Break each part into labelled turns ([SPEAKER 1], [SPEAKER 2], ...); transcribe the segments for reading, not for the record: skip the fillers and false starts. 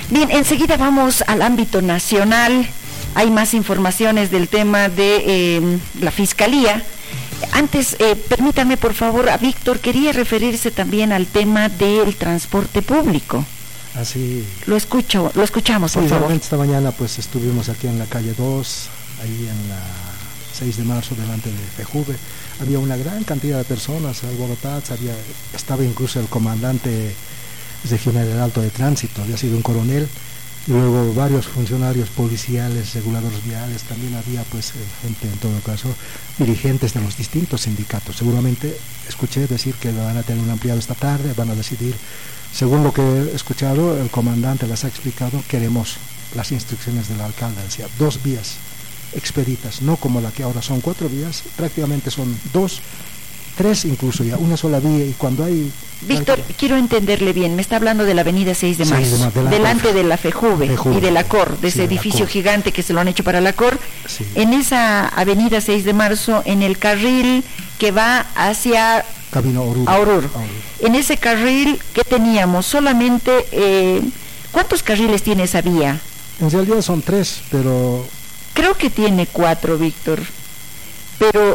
[SPEAKER 1] Bien, enseguida vamos al ámbito nacional. Hay más informaciones del tema de la Fiscalía. Antes, permítame por favor, a Víctor, quería referirse también al tema del transporte público.
[SPEAKER 2] Así.
[SPEAKER 1] Lo escuchamos, por favor.
[SPEAKER 2] Esta mañana pues estuvimos aquí en la calle 2, ahí en la 6 de marzo, delante de FEJUVE. Había una gran cantidad de personas alborotadas, estaba incluso el comandante regional del Alto de Tránsito, había sido un coronel, y luego varios funcionarios policiales, reguladores viales, también había pues gente, en todo caso, dirigentes de los distintos sindicatos. Seguramente escuché decir que van a tener un ampliado esta tarde, van a decidir, según lo que he escuchado, el comandante las ha explicado, queremos las instrucciones del alcalde, decía, 2 vías expeditas, no como la que ahora son 4 vías, prácticamente son 2, 3 incluso ya, una sola vía, y cuando hay...
[SPEAKER 1] Víctor, quiero entenderle bien, me está hablando de la avenida 6 de marzo, delante de la FEJUVE y de la COR, de ese edificio gigante que se lo han hecho para la COR, sí. En esa avenida 6 de marzo, en el carril que va hacia...
[SPEAKER 2] Camino
[SPEAKER 1] a Oruro. En ese carril, ¿qué teníamos? Solamente, ¿cuántos carriles tiene esa vía?
[SPEAKER 2] En realidad son 3, pero...
[SPEAKER 1] Creo que tiene 4, Víctor. Pero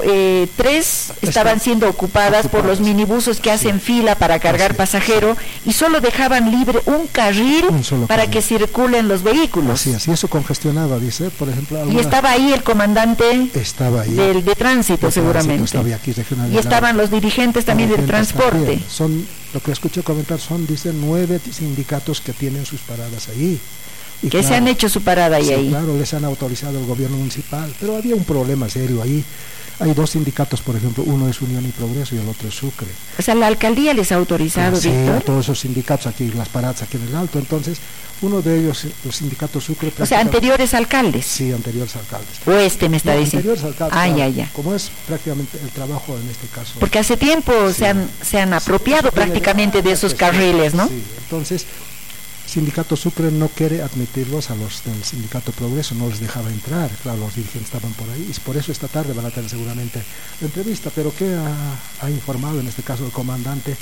[SPEAKER 1] 3 estaban siendo ocupadas por los minibuses que hacen fila para cargar pasajero, y solo dejaban libre un carril para que circulen los vehículos.
[SPEAKER 2] Así, eso congestionaba, dice, por ejemplo.
[SPEAKER 1] Y estaba ahí el comandante de tránsito, seguramente.
[SPEAKER 2] Estaba aquí,
[SPEAKER 1] y estaban los dirigentes también del transporte.
[SPEAKER 2] También. Son, lo que escuché comentar, dicen 9 sindicatos que tienen sus paradas ahí. Y
[SPEAKER 1] que se han hecho su parada ahí.
[SPEAKER 2] Claro, les han autorizado el gobierno municipal, pero había un problema serio ahí. Hay 2 sindicatos, por ejemplo, uno es Unión y Progreso y el otro es Sucre.
[SPEAKER 1] O sea, la alcaldía les ha autorizado, Víctor.
[SPEAKER 2] Sí, todos esos sindicatos aquí, las paradas aquí en el Alto. Entonces, uno de ellos, los sindicatos Sucre...
[SPEAKER 1] O sea, anteriores alcaldes.
[SPEAKER 2] Sí, anteriores alcaldes.
[SPEAKER 1] O me está diciendo.
[SPEAKER 2] Anteriores alcaldes, claro, como es prácticamente el trabajo en este caso.
[SPEAKER 1] Porque hace tiempo se han apropiado prácticamente de esos carriles, ¿no?
[SPEAKER 2] Sí, entonces... Sindicato Sucre no quiere admitirlos a los del Sindicato Progreso, no les dejaba entrar, claro, los dirigentes estaban por ahí, y por eso esta tarde van a tener seguramente la entrevista. Pero ¿qué ha informado en este caso el comandante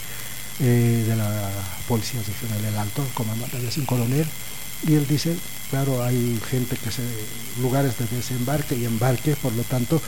[SPEAKER 2] de la Policía Regional del Alto, el comandante es un coronel, y él dice, claro, hay gente lugares de desembarque y embarque, por lo tanto,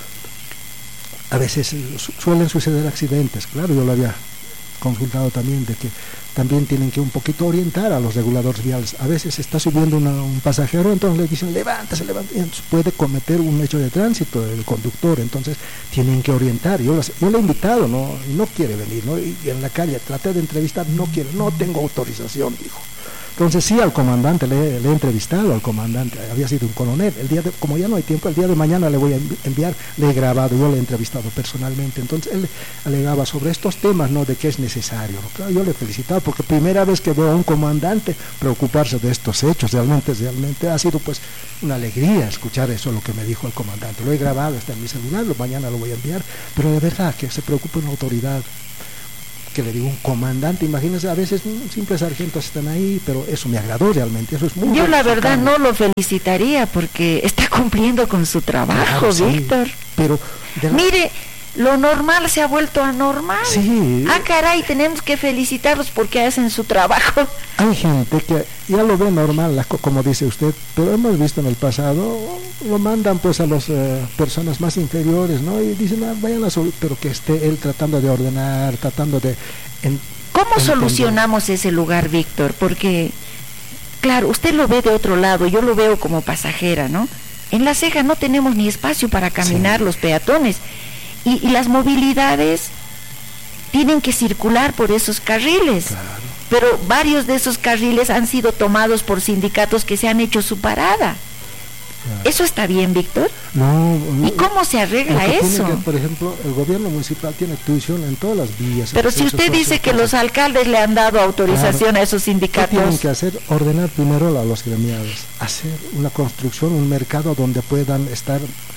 [SPEAKER 2] a veces suelen suceder accidentes, claro, yo lo había consultado también, de que también tienen que un poquito orientar a los reguladores viales. A veces está subiendo un pasajero, entonces le dicen levántase, puede cometer un hecho de tránsito el conductor, entonces tienen que orientar. Yo le he invitado, no quiere venir, ¿no? Y en la calle traté de entrevistar, no quiere, no tengo autorización, dijo. Entonces sí, al comandante le he entrevistado, al comandante, había sido un coronel. Como ya no hay tiempo, el día de mañana le voy a enviar, le he grabado, yo le he entrevistado personalmente. Entonces él alegaba sobre estos temas, ¿no? De que es necesario, ¿no? Claro, yo le he felicitado, porque primera vez que veo a un comandante preocuparse de estos hechos, realmente ha sido pues una alegría escuchar eso, lo que me dijo el comandante. Lo he grabado, está en mi celular, mañana lo voy a enviar, pero de verdad que se preocupa una autoridad, que le digo, un comandante, imagínense, a veces simples sargentos están ahí, pero eso me agradó realmente, eso es muy...
[SPEAKER 1] Yo la verdad no lo felicitaría porque está cumpliendo con su trabajo, claro, Víctor.
[SPEAKER 2] Sí, pero...
[SPEAKER 1] Mire, lo normal se ha vuelto anormal.
[SPEAKER 2] Sí.
[SPEAKER 1] Caray, tenemos que felicitarlos porque hacen su trabajo.
[SPEAKER 2] Hay gente que ya lo ve normal, como dice usted, pero hemos visto en el pasado, lo mandan pues a las personas más inferiores, ¿no? Y dicen, vayan a subir, pero que esté él tratando de ordenar, tratando de...
[SPEAKER 1] ¿Cómo solucionamos ese lugar, Víctor? Porque, claro, usted lo ve de otro lado, yo lo veo como pasajera, ¿no? En La Ceja no tenemos ni espacio para caminar los peatones. Y las movilidades tienen que circular por esos carriles, claro. Pero varios de esos carriles han sido tomados por sindicatos que se han hecho su parada. Claro. ¿Eso está bien, Víctor?
[SPEAKER 2] No.
[SPEAKER 1] ¿Y cómo se arregla eso?
[SPEAKER 2] Por ejemplo, el gobierno municipal tiene tuición en todas las vías.
[SPEAKER 1] Pero si usted dice que los alcaldes le han dado autorización, claro, a esos sindicatos...
[SPEAKER 2] ¿Qué tienen que hacer? Ordenar primero a los gremiados, hacer una construcción, un mercado donde puedan estar...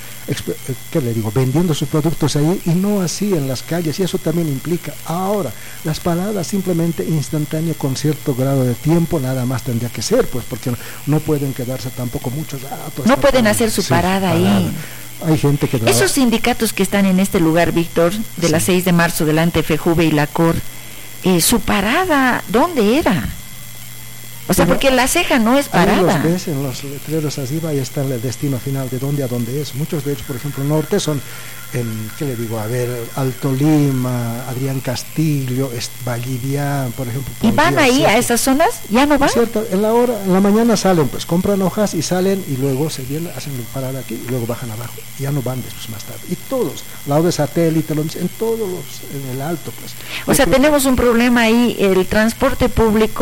[SPEAKER 2] ¿qué le digo? Vendiendo sus productos ahí, y no así en las calles, y eso también implica. Ahora, las paradas simplemente instantáneas con cierto grado de tiempo, nada más tendría que ser, pues, porque no pueden quedarse tampoco muchos ratos.
[SPEAKER 1] No pueden hacer su parada ahí.
[SPEAKER 2] Hay gente que...
[SPEAKER 1] Esos sindicatos que están en este lugar, Víctor, de la 6 de marzo, delante de FEJUVE y la COR, su parada, ¿dónde era? O sea, porque La Ceja no es
[SPEAKER 2] Ahí
[SPEAKER 1] parada.
[SPEAKER 2] los ves en los letreros arriba y está el destino final de dónde a dónde es. Muchos de ellos, por ejemplo, norte son en, ¿qué le digo? A ver, Alto Lima, Adrián Castillo, Vallivian, por ejemplo.
[SPEAKER 1] ¿Y van ahí a esas zonas? ¿Ya no van?
[SPEAKER 2] Cierto, en la mañana salen, pues compran hojas y salen y luego se vienen, hacen parada aquí y luego bajan abajo. Ya no van después más tarde. Y todos, lado de satélite, en todos en el alto, pues.
[SPEAKER 1] O sea, tenemos un problema ahí, el transporte público,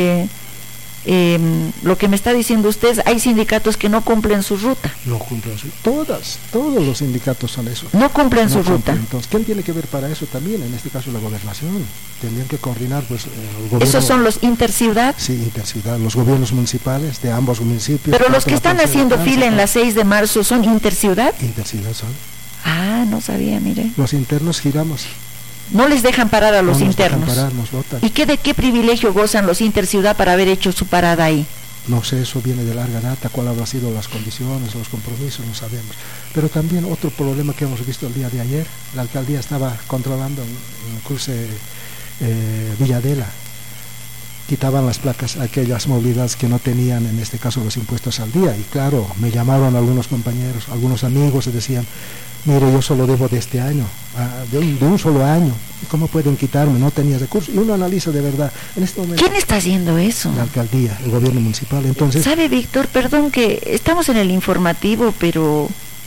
[SPEAKER 1] lo que me está diciendo usted, hay sindicatos que no cumplen su ruta.
[SPEAKER 2] No cumplen todos los sindicatos son eso.
[SPEAKER 1] No cumplen su ruta.
[SPEAKER 2] Entonces, ¿quién tiene que ver para eso también? En este caso la gobernación. Tendrían que coordinar, pues, el gobierno.
[SPEAKER 1] ¿Esos son los interciudad?
[SPEAKER 2] Sí, interciudad, los gobiernos municipales de ambos municipios.
[SPEAKER 1] Pero los que están haciendo fila en la 6 de marzo son interciudad.
[SPEAKER 2] Interciudad son.
[SPEAKER 1] Ah, no sabía, mire.
[SPEAKER 2] Los internos giramos.
[SPEAKER 1] No les dejan parar a los internos.
[SPEAKER 2] Nos dejan parar, nos votan.
[SPEAKER 1] ¿Y de qué privilegio gozan los interciudad para haber hecho su parada ahí?
[SPEAKER 2] No sé, eso viene de larga data, cuál habrá sido las condiciones, los compromisos, no sabemos. Pero también otro problema que hemos visto el día de ayer, la alcaldía estaba controlando en el cruce Villadela, quitaban las placas a aquellas movilidades que no tenían, en este caso, los impuestos al día. Y claro, me llamaron algunos compañeros, algunos amigos y decían, mire, yo solo debo de este año, de un solo año, ¿cómo pueden quitarme? No tenía recursos. Y uno analiza de verdad, en este momento.
[SPEAKER 1] ¿Quién está haciendo eso?
[SPEAKER 2] La alcaldía, el gobierno municipal. Entonces,
[SPEAKER 1] ¿sabe, Víctor? Perdón que estamos en el informativo, pero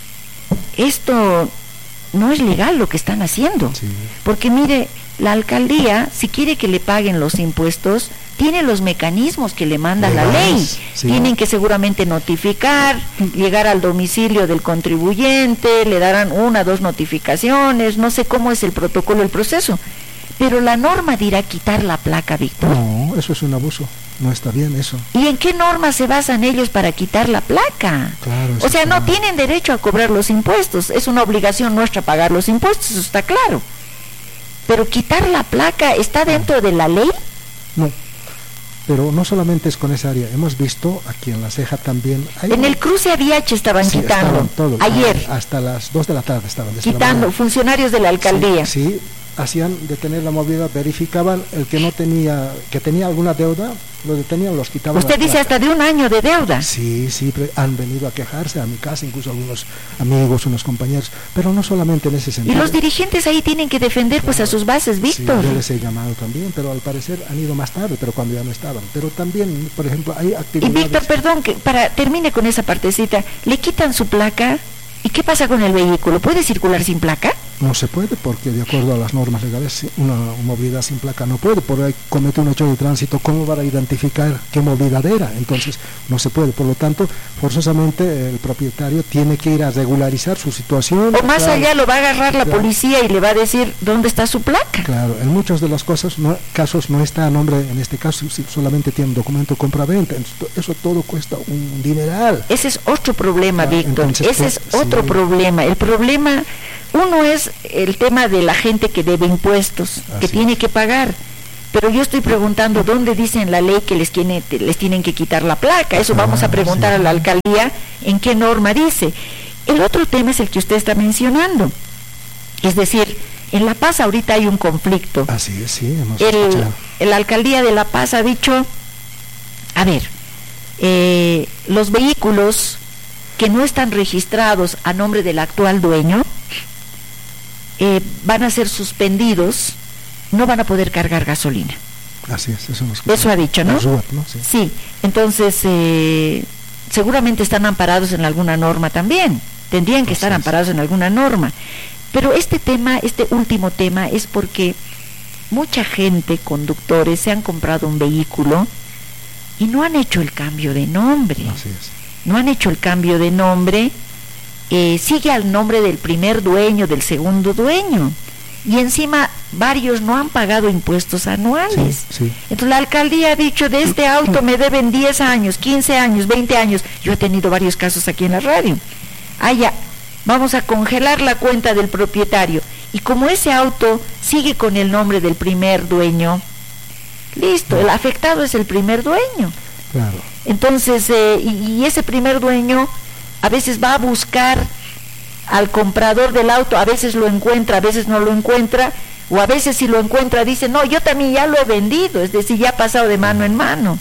[SPEAKER 1] esto no es legal lo que están haciendo.
[SPEAKER 2] Sí.
[SPEAKER 1] Porque mire, la alcaldía, si quiere que le paguen los impuestos, tiene los mecanismos que le manda la ley.
[SPEAKER 2] Sí.
[SPEAKER 1] Tienen que seguramente notificar, llegar al domicilio del contribuyente, le darán 1 o 2 notificaciones, no sé cómo es el protocolo, el proceso. Pero la norma dirá quitar la placa, Víctor.
[SPEAKER 2] No, eso es un abuso, no está bien eso.
[SPEAKER 1] ¿Y en qué normas se basan ellos para quitar la placa?
[SPEAKER 2] Claro,
[SPEAKER 1] o sea, no tienen derecho a cobrar los impuestos, es una obligación nuestra pagar los impuestos, eso está claro. Pero quitar la placa, ¿está dentro de la ley?
[SPEAKER 2] No, pero no solamente es con esa área, hemos visto aquí en La Ceja también.
[SPEAKER 1] En el cruce Aviache estaban quitando,
[SPEAKER 2] todo,
[SPEAKER 1] ayer.
[SPEAKER 2] Hasta las 2 de la tarde estaban.
[SPEAKER 1] Quitando, funcionarios de la alcaldía.
[SPEAKER 2] Sí, hacían detener la movilidad, verificaban el que no tenía, que tenía alguna deuda, lo detenían, los quitaban.
[SPEAKER 1] Usted dice hasta de 1 año de deuda.
[SPEAKER 2] Sí, han venido a quejarse a mi casa, incluso algunos amigos, unos compañeros, pero no solamente en ese sentido.
[SPEAKER 1] Y los dirigentes ahí tienen que defender pues a sus bases, Víctor.
[SPEAKER 2] Sí, yo les he llamado también, pero al parecer han ido más tarde, pero cuando ya no estaban. Pero también, por ejemplo, hay actividades.
[SPEAKER 1] Y Víctor, perdón, que termine con esa partecita, le quitan su placa. ¿Y qué pasa con el vehículo? ¿Puede circular sin placa?
[SPEAKER 2] No se puede, porque de acuerdo a las normas legales, una movilidad sin placa no puede. Por ahí comete un hecho de tránsito, ¿cómo va a identificar qué movilidad era? Entonces, no se puede. Por lo tanto, forzosamente el propietario tiene que ir a regularizar su situación.
[SPEAKER 1] O más allá lo va a agarrar la policía y le va a decir dónde está su placa.
[SPEAKER 2] Claro, en muchas de las casos no está a nombre, en este caso, solamente tiene un documento compraventa. Eso todo cuesta un dineral.
[SPEAKER 1] Ese es otro problema, Víctor.
[SPEAKER 2] Entonces,
[SPEAKER 1] ese es otro problema. El problema, uno es el tema de la gente que debe impuestos, que tiene que pagar. Pero yo estoy preguntando dónde dice en la ley que les tienen que quitar la placa. Eso vamos a preguntar a la alcaldía en qué norma dice. El otro tema es el que usted está mencionando. Es decir, en La Paz ahorita hay un conflicto.
[SPEAKER 2] Así es, sí, hemos escuchado.
[SPEAKER 1] La alcaldía de La Paz ha dicho, a ver, los vehículos que no están registrados a nombre del actual dueño van a ser suspendidos, no van a poder cargar gasolina.
[SPEAKER 2] Así es,
[SPEAKER 1] eso ha dicho, ¿no?
[SPEAKER 2] ¿no? Sí.
[SPEAKER 1] Sí, entonces seguramente están amparados en alguna norma también, tendrían que estar amparados en alguna norma. Pero este último tema es porque mucha gente, conductores, se han comprado un vehículo y no han hecho el cambio de nombre.
[SPEAKER 2] Así es.
[SPEAKER 1] No han hecho el cambio de nombre, sigue al nombre del primer dueño, del segundo dueño, y encima varios no han pagado impuestos anuales.
[SPEAKER 2] Sí.
[SPEAKER 1] Entonces la alcaldía ha dicho, de este auto me deben 10 años, 15 años, 20 años. Yo he tenido varios casos aquí en la radio. Ya, vamos a congelar la cuenta del propietario, y como ese auto sigue con el nombre del primer dueño, listo, el afectado es el primer dueño.
[SPEAKER 2] Claro.
[SPEAKER 1] Entonces, y ese primer dueño a veces va a buscar al comprador del auto, a veces lo encuentra, a veces no lo encuentra, o a veces si lo encuentra dice, no, yo también ya lo he vendido, es decir, ya ha pasado de mano en mano.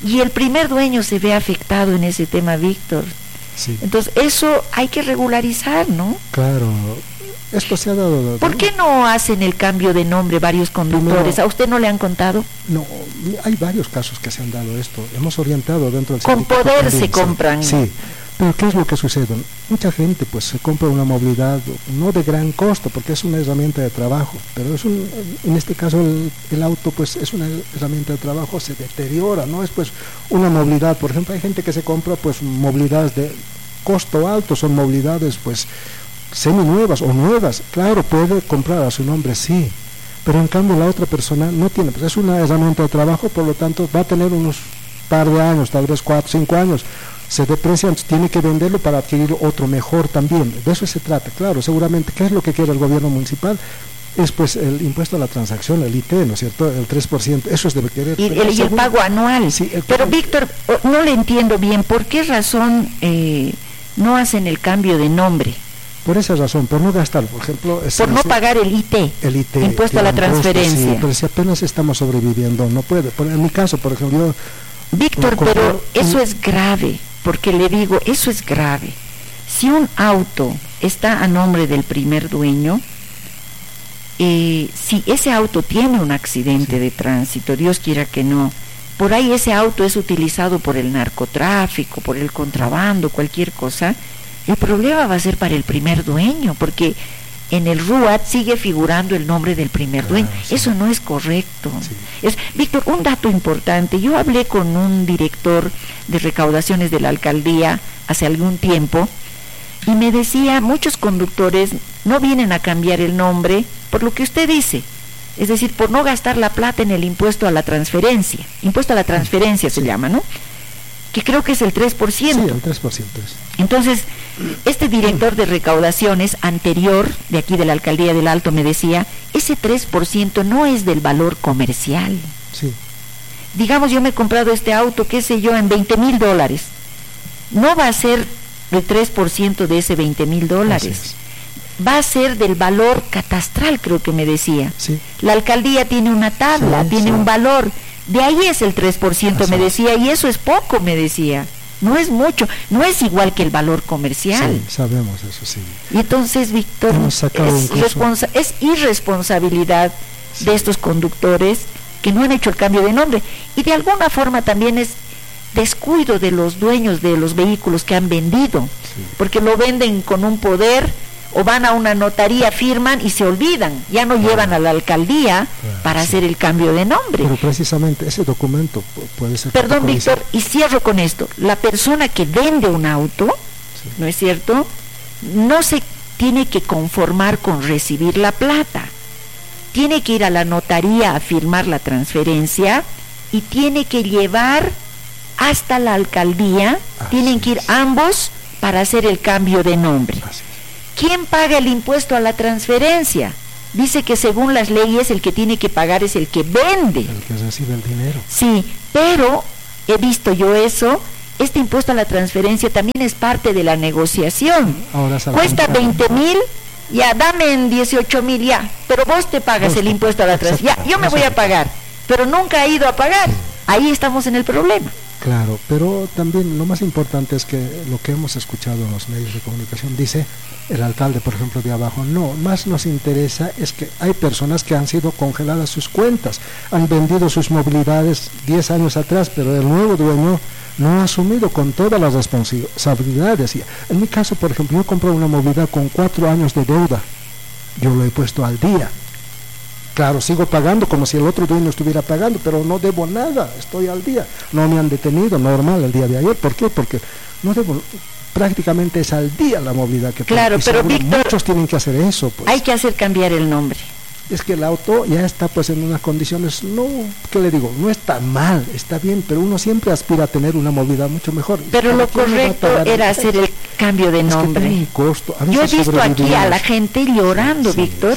[SPEAKER 1] y el primer dueño se ve afectado en ese tema, Víctor.
[SPEAKER 2] Sí.
[SPEAKER 1] Entonces eso hay que regularizar, ¿no?
[SPEAKER 2] Claro, esto se ha dado...
[SPEAKER 1] ¿Por qué no hacen el cambio de nombre varios conductores?
[SPEAKER 2] Primero,
[SPEAKER 1] ¿A usted no le han contado?
[SPEAKER 2] No, hay varios casos que se han dado esto. Hemos orientado dentro del
[SPEAKER 1] Con
[SPEAKER 2] sindicato
[SPEAKER 1] poder
[SPEAKER 2] también,
[SPEAKER 1] se compran.
[SPEAKER 2] Sí, pero ¿qué es lo que sucede? Mucha gente pues se compra una movilidad no de gran costo porque es una herramienta de trabajo, pero en este caso el auto pues es una herramienta de trabajo, se deteriora, no es pues una movilidad. Por ejemplo, hay gente que se compra pues movilidades de costo alto, son movilidades pues seminuevas o nuevas. Claro, puede comprar a su nombre, sí, pero en cambio la otra persona no tiene, pues es una herramienta de trabajo, por lo tanto va a tener unos par de años, tal vez 4, 5 años, se deprecia, tiene que venderlo para adquirir otro mejor también. De eso se trata. Claro, seguramente, ¿qué es lo que quiere el gobierno municipal? Es pues el impuesto a la transacción, el IT, ¿no es cierto? El 3%, eso es debe querer.
[SPEAKER 1] Y el pago anual.
[SPEAKER 2] Sí,
[SPEAKER 1] pero Víctor, no le entiendo bien, ¿por qué razón no hacen el cambio de nombre?
[SPEAKER 2] Por esa razón, por no gastar, por ejemplo...
[SPEAKER 1] Por no pagar el IT, impuesto a la transferencia.
[SPEAKER 2] Sí, pero si apenas estamos sobreviviendo, no puede. En mi caso, por ejemplo, yo...
[SPEAKER 1] Víctor, pero eso es grave, porque le digo, eso es grave. Si un auto está a nombre del primer dueño, si ese auto tiene un accidente de tránsito, Dios quiera que no, por ahí ese auto es utilizado por el narcotráfico, por el contrabando, cualquier cosa, el problema va a ser para el primer dueño, porque en el RUAT sigue figurando el nombre del primer dueño. Sí. Eso no es correcto. Sí. Víctor, un dato importante, yo hablé con un director de recaudaciones de la alcaldía hace algún tiempo y me decía, muchos conductores no vienen a cambiar el nombre por lo que usted dice, es decir, por no gastar la plata en el impuesto a la transferencia. Impuesto a la transferencia se llama, ¿no? Que creo que es el 3%. Sí,
[SPEAKER 2] el 3% es.
[SPEAKER 1] Entonces, este director de recaudaciones anterior, de aquí de la Alcaldía del Alto, me decía, ese 3% no es del valor comercial.
[SPEAKER 2] Sí.
[SPEAKER 1] Digamos, yo me he comprado este auto, qué sé yo, en $20,000. No va a ser el 3% de ese $20,000. Va a ser del valor catastral, creo que me decía.
[SPEAKER 2] Sí.
[SPEAKER 1] La alcaldía tiene una tabla, tiene un valor. De ahí es el 3%, me decía, y eso es poco, me decía. No es mucho, no es igual que el valor comercial.
[SPEAKER 2] Sí, sabemos eso, sí.
[SPEAKER 1] Y entonces, Víctor, es irresponsabilidad de estos conductores que no han hecho el cambio de nombre. Y de alguna forma también es descuido de los dueños de los vehículos que han vendido, porque lo venden con un poder, o van a una notaría, firman y se olvidan, ya no llevan a la alcaldía para hacer el cambio de nombre.
[SPEAKER 2] Pero precisamente ese documento puede ser...
[SPEAKER 1] Perdón, Víctor, y cierro con esto. La persona que vende un auto, ¿no es cierto?, no se tiene que conformar con recibir la plata. Tiene que ir a la notaría a firmar la transferencia y tiene que llevar hasta la alcaldía, tienen que ir ambos para hacer el cambio de nombre. ¿Quién paga el impuesto a la transferencia? Dice que según las leyes el que tiene que pagar es el que vende.
[SPEAKER 2] El que recibe el dinero.
[SPEAKER 1] Sí, pero he visto yo eso, este impuesto a la transferencia también es parte de la negociación.
[SPEAKER 2] Ahora
[SPEAKER 1] cuesta 20,000, ya dame en 18,000 ya, pero vos te pagas el impuesto a la transferencia. Ya, yo me voy a pagar, pero nunca he ido a pagar. Ahí estamos en el problema.
[SPEAKER 2] Claro, pero también lo más importante es que lo que hemos escuchado en los medios de comunicación, dice el alcalde, por ejemplo, de abajo, no, más nos interesa es que hay personas que han sido congeladas sus cuentas, han vendido sus movilidades 10 años atrás, pero el nuevo dueño no ha asumido con todas las responsabilidades. En mi caso, por ejemplo, yo compré una movilidad con 4 años de deuda, yo lo he puesto al día. Claro, sigo pagando como si el otro dueño estuviera pagando, pero no debo nada, estoy al día. No me han detenido, normal, el día de ayer. ¿Por qué? Porque no debo, prácticamente es al día la movilidad que tengo.
[SPEAKER 1] Claro, pero Víctor,
[SPEAKER 2] muchos tienen que hacer eso. Pues.
[SPEAKER 1] Hay que hacer cambiar el nombre.
[SPEAKER 2] Es que el auto ya está pues en unas condiciones, no, ¿qué le digo? No está mal, está bien, pero uno siempre aspira a tener una movilidad mucho mejor.
[SPEAKER 1] Pero lo correcto era hacer el cambio de nombre.
[SPEAKER 2] Es que un costo.
[SPEAKER 1] Yo he visto aquí a la gente llorando, Víctor,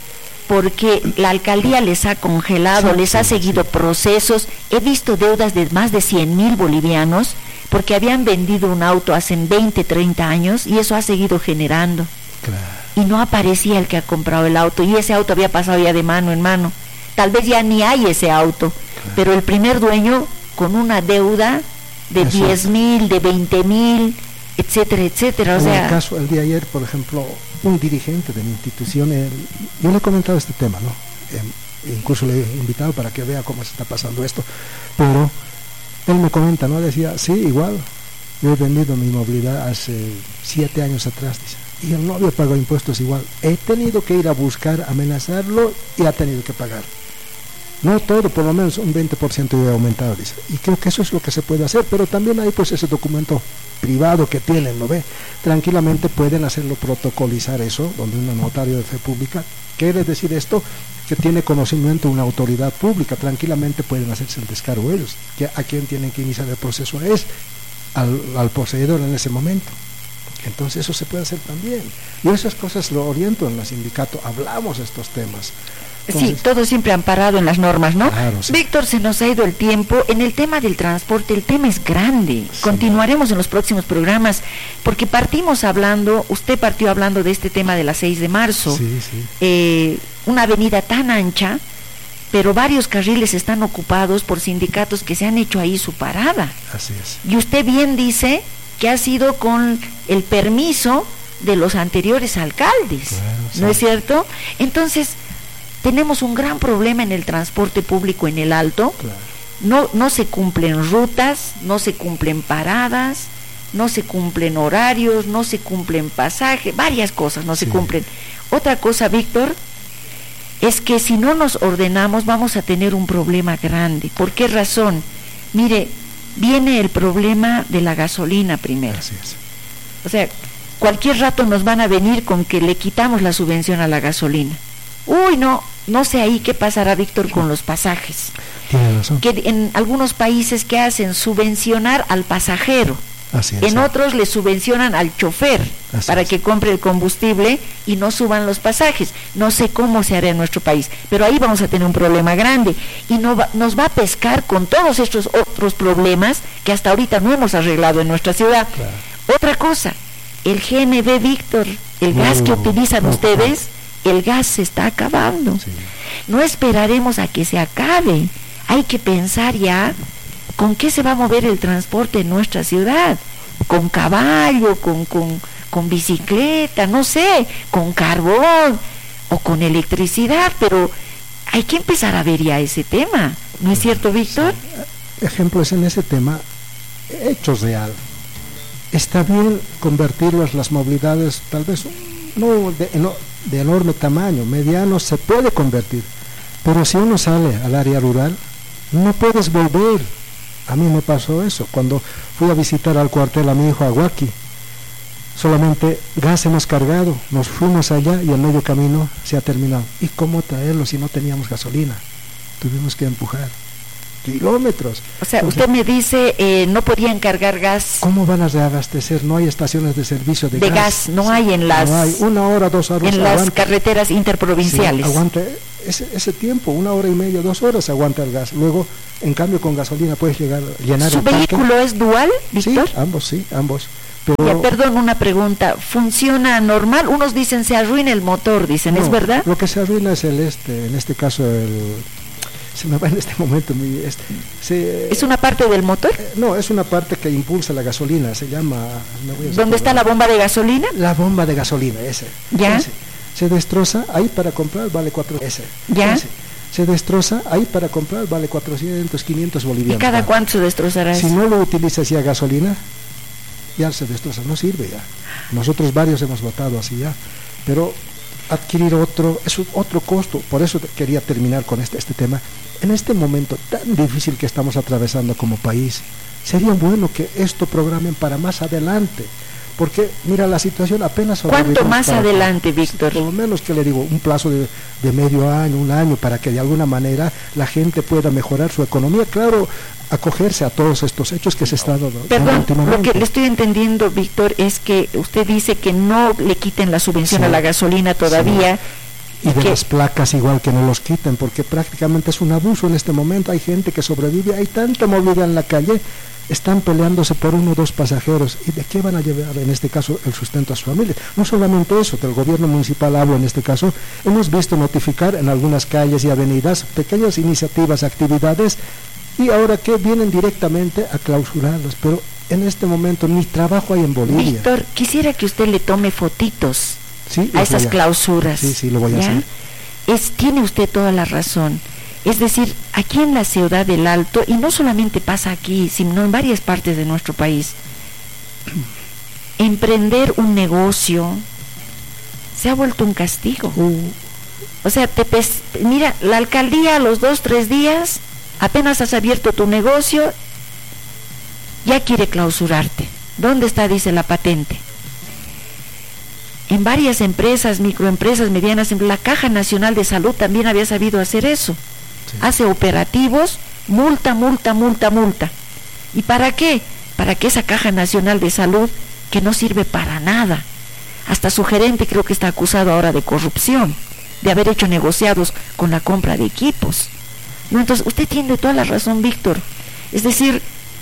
[SPEAKER 1] porque la alcaldía les ha congelado, les ha seguido procesos. He visto deudas de más de 100,000 bolivianos porque habían vendido un auto hace 20, 30 años y eso ha seguido generando.
[SPEAKER 2] Claro.
[SPEAKER 1] Y no aparecía el que ha comprado el auto y ese auto había pasado ya de mano en mano. Tal vez ya ni hay ese auto, pero el primer dueño con una deuda de 10.000, de 20.000, etcétera, etcétera. O sea,
[SPEAKER 2] el caso, el día de ayer, por ejemplo, un dirigente de mi institución, yo le he comentado este tema, ¿no? Incluso le he invitado para que vea cómo se está pasando esto, pero él me comenta, ¿no? Decía, sí, igual, yo he vendido mi movilidad hace 7 años atrás, dice, y el novio pagó impuestos igual, he tenido que ir a buscar, amenazarlo, y ha tenido que pagar. No todo, por lo menos un 20% de aumentado, dice. Y creo que eso es lo que se puede hacer, pero también hay pues ese documento privado que tienen, ¿no ve? Tranquilamente pueden hacerlo, protocolizar eso, donde un notario de fe pública, quiere decir esto, que tiene conocimiento una autoridad pública, tranquilamente pueden hacerse el descargo ellos. Que a quien tienen que iniciar el proceso es al poseedor en ese momento. Entonces eso se puede hacer también. Y esas cosas lo oriento en el sindicato, hablamos de estos temas. Entonces,
[SPEAKER 1] sí, todo siempre amparado en las normas, ¿no?
[SPEAKER 2] Claro, sí.
[SPEAKER 1] Víctor, se nos ha ido el tiempo. En el tema del transporte, el tema es grande. Sí. Continuaremos en los próximos programas, porque usted partió hablando de este tema de la 6 de marzo.
[SPEAKER 2] Sí, sí.
[SPEAKER 1] Una avenida tan ancha, pero varios carriles están ocupados por sindicatos que se han hecho ahí su parada.
[SPEAKER 2] Así es.
[SPEAKER 1] Y usted bien dice que ha sido con el permiso de los anteriores alcaldes, claro, sí. ¿No es cierto? Entonces, tenemos un gran problema en el transporte público en el Alto. Claro. No se cumplen rutas, no se cumplen paradas, no se cumplen horarios, no se cumplen pasajes, varias cosas no se cumplen. Otra cosa, Víctor, es que si no nos ordenamos vamos a tener un problema grande. ¿Por qué razón? Mire, viene el problema de la gasolina primero.
[SPEAKER 2] Así es.
[SPEAKER 1] O sea, cualquier rato nos van a venir con que le quitamos la subvención a la gasolina. Uy, no sé ahí qué pasará, Víctor, con los pasajes.
[SPEAKER 2] Tiene razón.
[SPEAKER 1] Que en algunos países, ¿qué hacen? Subvencionar al pasajero.
[SPEAKER 2] Así es.
[SPEAKER 1] En otros le subvencionan al chofer para que compre el combustible y no suban los pasajes. No sé cómo se hará en nuestro país, pero ahí vamos a tener un problema grande y nos va a pescar con todos estos otros problemas que hasta ahorita no hemos arreglado en nuestra ciudad. Claro. Otra cosa, el GNB, Víctor, el gas que utilizan ustedes, el gas se está acabando. Sí. No esperaremos a que se acabe. Hay que pensar ya con qué se va a mover el transporte en nuestra ciudad. Con caballo, con bicicleta, no sé, con carbón o con electricidad, pero hay que empezar a ver ya ese tema. ¿No es cierto, Víctor?
[SPEAKER 2] Sí. Ejemplos en ese tema, hechos real. Está bien convertirlos las movilidades, tal vez no de enorme tamaño, mediano, se puede convertir, pero si uno sale al área rural no puedes volver. A mí me pasó eso cuando fui a visitar al cuartel a mi hijo Aguaki. Solamente gas hemos cargado, nos fuimos allá y el medio camino se ha terminado. ¿Y cómo traerlo si no teníamos gasolina? Tuvimos que empujar kilómetros.
[SPEAKER 1] O sea, entonces, usted me dice, no podían cargar gas.
[SPEAKER 2] ¿Cómo van a reabastecer? No hay estaciones de servicio de gas.
[SPEAKER 1] No hay en las...
[SPEAKER 2] No hay, 1 hora, 2 horas.
[SPEAKER 1] En las carreteras interprovinciales.
[SPEAKER 2] Sí, aguante ese tiempo, 1 hora y media, 2 horas aguanta el gas. Luego, en cambio, con gasolina puedes llenar el tanque.
[SPEAKER 1] ¿Su vehículo es dual, Víctor?
[SPEAKER 2] Sí, ambos. Pero...
[SPEAKER 1] Ya, perdón, una pregunta. ¿Funciona normal? Unos dicen se arruina el motor, dicen,
[SPEAKER 2] no,
[SPEAKER 1] ¿es verdad?
[SPEAKER 2] Lo que se arruina es en este caso se me va en este momento
[SPEAKER 1] ¿Es una parte del motor?
[SPEAKER 2] No, es una parte que impulsa la gasolina, se llama...
[SPEAKER 1] ¿Dónde está la bomba de gasolina?
[SPEAKER 2] La bomba de gasolina, ese.
[SPEAKER 1] ¿Ya?
[SPEAKER 2] Se destroza, ahí para comprar vale 400.
[SPEAKER 1] ¿Ya?
[SPEAKER 2] Ese. Se destroza, ahí para comprar vale 400, 500 bolivianos.
[SPEAKER 1] ¿Y cada cuánto se destrozará eso?
[SPEAKER 2] Si no lo utilizas ya gasolina, ya se destroza, no sirve ya. Nosotros varios hemos votado así ya, pero adquirir otro, es otro costo. Por eso quería terminar con este tema. En este momento tan difícil que estamos atravesando como país, sería bueno que esto programen para más adelante, porque mira, la situación apenas...
[SPEAKER 1] ¿Cuánto más adelante, Víctor?
[SPEAKER 2] Por lo menos, que le digo, un plazo de medio año, 1 año, para que de alguna manera la gente pueda mejorar su economía, claro, acogerse a todos estos hechos que se están dando.
[SPEAKER 1] Perdón, lo que le estoy entendiendo, Víctor, es que usted dice que no le quiten la subvención a la gasolina todavía.
[SPEAKER 2] Sí. Y de las placas igual, que no los quiten, porque prácticamente es un abuso en este momento. Hay gente que sobrevive, hay tanta movilidad en la calle, están peleándose por 1 o 2 pasajeros. ¿Y de qué van a llevar en este caso el sustento a su familia? No solamente eso, del gobierno municipal hablo en este caso, hemos visto notificar en algunas calles y avenidas pequeñas iniciativas, actividades y ahora que vienen directamente a clausurarlos, pero en este momento ni trabajo hay en Bolivia.
[SPEAKER 1] Víctor, quisiera que usted le tome fotitos
[SPEAKER 2] Sí,
[SPEAKER 1] a esas clausuras.
[SPEAKER 2] Sí, lo voy a hacer.
[SPEAKER 1] Tiene usted toda la razón. Es decir, aquí en la ciudad del Alto, y no solamente pasa aquí, sino en varias partes de nuestro país, emprender un negocio se ha vuelto un castigo. O sea, mira, la alcaldía a los 2-3 días, apenas has abierto tu negocio, ya quiere clausurarte. ¿Dónde está, dice, la patente? En varias empresas, microempresas, medianas, la Caja Nacional de Salud también había sabido hacer eso. Sí. Hace operativos, multa. ¿Y para qué? Para que esa Caja Nacional de Salud, que no sirve para nada, hasta su gerente creo que está acusado ahora de corrupción, de haber hecho negociados con la compra de equipos. No, entonces, usted tiene toda la razón, Víctor. Es decir,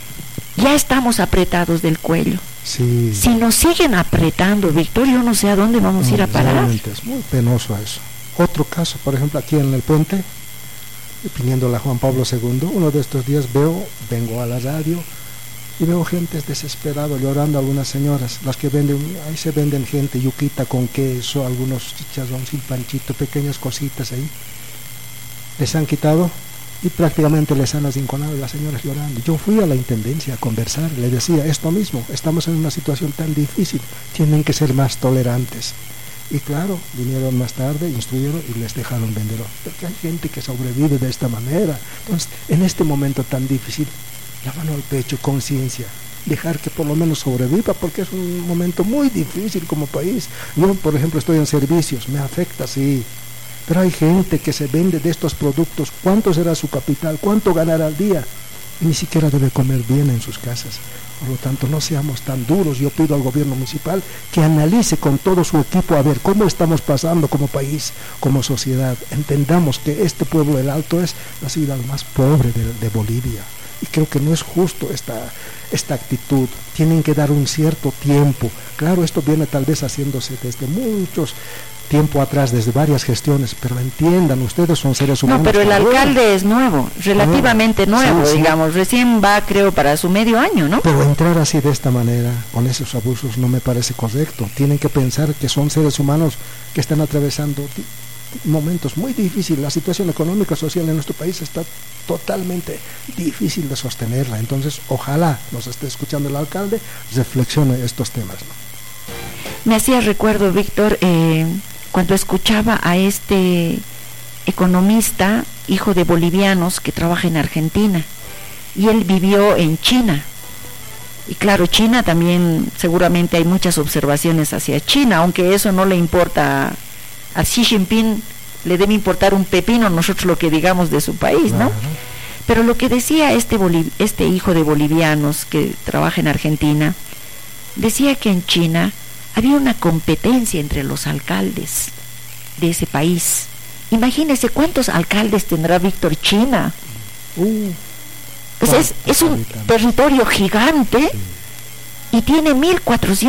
[SPEAKER 1] ya estamos apretados del cuello.
[SPEAKER 2] Sí.
[SPEAKER 1] Si nos siguen apretando, Víctor, yo no sé a dónde vamos a ir a parar.
[SPEAKER 2] Realmente es muy penoso eso. Otro caso, por ejemplo, aquí en el puente, viniendo la Juan Pablo II, uno de estos días vengo a la radio y veo gente desesperada llorando, algunas señoras, las que venden, ahí se venden gente, yuquita con queso, algunos chicharrones sin panchito, pequeñas cositas ahí, les han quitado y prácticamente les han arrinconado, las señoras llorando. Yo fui a la intendencia a conversar, le decía esto mismo, estamos en una situación tan difícil, tienen que ser más tolerantes. Y claro, vinieron más tarde, instruyeron y les dejaron vender, porque hay gente que sobrevive de esta manera. Entonces, en este momento tan difícil, la mano al pecho, conciencia, dejar que por lo menos sobreviva, porque es un momento muy difícil como país. Yo, por ejemplo, estoy en servicios, me afecta, sí, pero hay gente que se vende de estos productos. ¿Cuánto será su capital? ¿Cuánto ganará al día? Y ni siquiera debe comer bien en sus casas. Por lo tanto, no seamos tan duros. Yo pido al gobierno municipal que analice con todo su equipo a ver cómo estamos pasando como país, como sociedad. Entendamos que este pueblo del Alto es la ciudad más pobre de Bolivia. Y creo que no es justo esta actitud. Tienen que dar un cierto tiempo. Claro, esto viene tal vez haciéndose desde muchos tiempo atrás, desde varias gestiones, pero entiendan, ustedes son seres humanos.
[SPEAKER 1] No, pero el alcalde es nuevo, relativamente nuevo, sí, digamos, recién va, creo, para su medio año, ¿no?
[SPEAKER 2] Pero entrar así de esta manera, con esos abusos, no me parece correcto. Tienen que pensar que son seres humanos que están atravesando momentos muy difíciles. La situación económica, social en nuestro país está totalmente difícil de sostenerla. Entonces, ojalá nos esté escuchando el alcalde, reflexione estos temas, ¿no?
[SPEAKER 1] Me hacía recuerdo, Víctor, cuando escuchaba a este economista, hijo de bolivianos, que trabaja en Argentina, y él vivió en China. Y claro, China también, seguramente hay muchas observaciones hacia China, aunque eso no le importa a Xi Jinping, le debe importar un pepino nosotros lo que digamos de su país, ¿no? Pero lo que decía este hijo de bolivianos que trabaja en Argentina, decía que en China había una competencia entre los alcaldes de ese país. Imagínese cuántos alcaldes tendrá, Víctor, China. Es un territorio gigante, sí, y tiene 1.400